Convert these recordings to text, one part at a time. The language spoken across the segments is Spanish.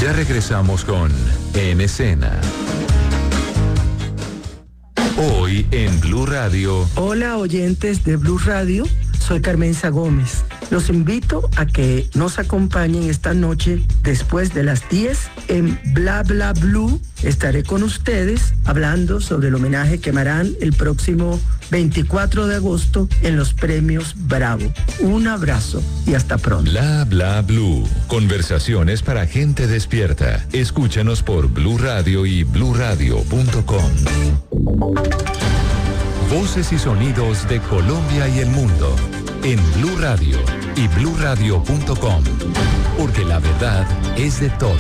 Ya regresamos con En Escena. Hoy en Blue Radio. Hola oyentes de Blue Radio, soy Carmenza Gómez. Los invito a que nos acompañen esta noche después de las 10 en Bla Bla Blue. Estaré con ustedes hablando sobre el homenaje que me harán el próximo 24 de agosto en los premios Bravo. Un abrazo y hasta pronto. Bla Bla Blue. Conversaciones para gente despierta. Escúchanos por Blue Radio y bluradio.com. Voces y sonidos de Colombia y el mundo en Blue Radio y bluradio.com, porque la verdad es de todos.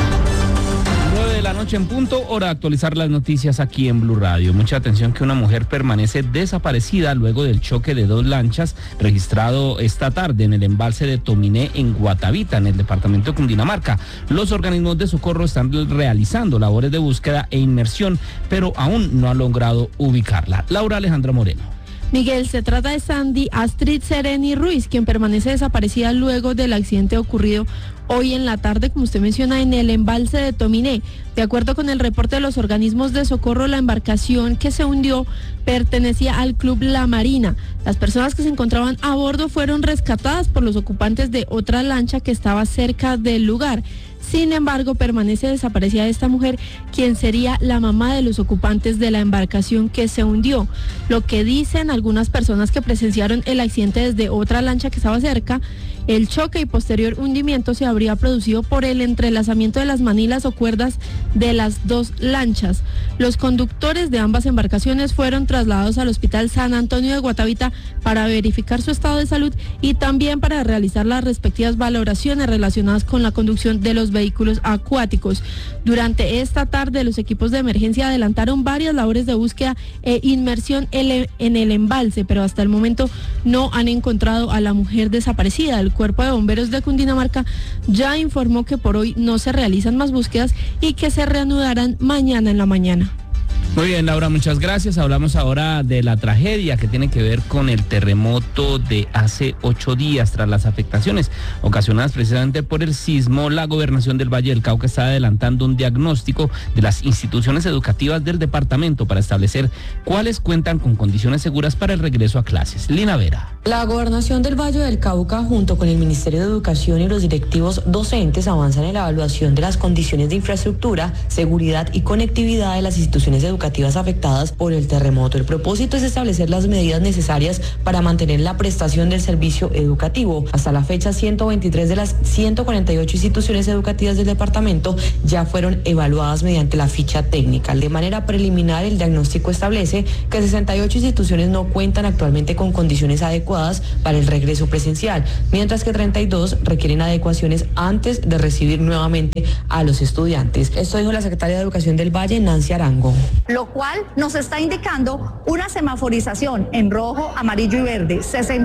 9 de la noche en punto, hora de actualizar las noticias aquí en Blue Radio. Mucha atención que una mujer permanece desaparecida luego del choque de dos lanchas registrado esta tarde en el embalse de Tominé en Guatavita, en el departamento de Cundinamarca. Los organismos de socorro están realizando labores de búsqueda e inmersión, pero aún no han logrado ubicarla. Laura Alejandra Moreno. Miguel, se trata de Sandy Astrid Sereni Ruiz, quien permanece desaparecida luego del accidente ocurrido hoy en la tarde, como usted menciona, en el embalse de Tominé. De acuerdo con el reporte de los organismos de socorro, la embarcación que se hundió pertenecía al Club La Marina. Las personas que se encontraban a bordo fueron rescatadas por los ocupantes de otra lancha que estaba cerca del lugar. Sin embargo, permanece desaparecida esta mujer, quien sería la mamá de los ocupantes de la embarcación que se hundió. Lo que dicen algunas personas que presenciaron el accidente desde otra lancha que estaba cerca, el choque y posterior hundimiento se habría producido por el entrelazamiento de las manilas o cuerdas de las dos lanchas. Los conductores de ambas embarcaciones fueron trasladados al Hospital San Antonio de Guatavita para verificar su estado de salud y también para realizar las respectivas valoraciones relacionadas con la conducción de los vehículos acuáticos. Durante esta tarde, los equipos de emergencia adelantaron varias labores de búsqueda e inmersión en el embalse, pero hasta el momento no han encontrado a la mujer desaparecida. El Cuerpo de Bomberos de Cundinamarca ya informó que por hoy no se realizan más búsquedas y que se reanudarán mañana en la mañana. Muy bien, Laura, muchas gracias. Hablamos ahora de la tragedia que tiene que ver con el terremoto de hace 8 días. Tras las afectaciones ocasionadas precisamente por el sismo, la Gobernación del Valle del Cauca está adelantando un diagnóstico de las instituciones educativas del departamento para establecer cuáles cuentan con condiciones seguras para el regreso a clases. Lina Vera. La Gobernación del Valle del Cauca, junto con el Ministerio de Educación y los directivos docentes, avanzan en la evaluación de las condiciones de infraestructura, seguridad y conectividad de las instituciones educativas afectadas por el terremoto. El propósito es establecer las medidas necesarias para mantener la prestación del servicio educativo. Hasta la fecha, 123 de las 148 instituciones educativas del departamento ya fueron evaluadas mediante la ficha técnica. De manera preliminar, el diagnóstico establece que 68 instituciones no cuentan actualmente con condiciones adecuadas para el regreso presencial, mientras que 32 requieren adecuaciones antes de recibir nuevamente a los estudiantes. Esto dijo la secretaria de Educación del Valle, Nancy Arango. Lo cual nos está indicando una semaforización en rojo, amarillo y verde.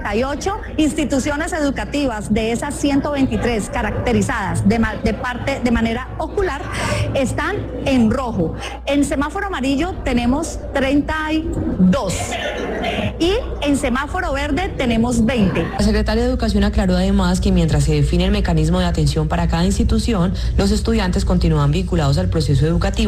68 instituciones educativas de esas 123 caracterizadas de manera ocular están en rojo. En semáforo amarillo tenemos 32 y en semáforo verde tenemos 20. La secretaria de Educación aclaró además que mientras se define el mecanismo de atención para cada institución, los estudiantes continúan vinculados al proceso educativo